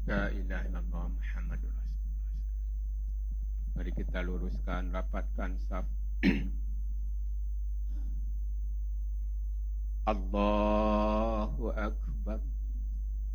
La ilaha illallah Muhammadur Rasulullah. Mari kita luruskan, rapatkan saf. Allahu Akbar.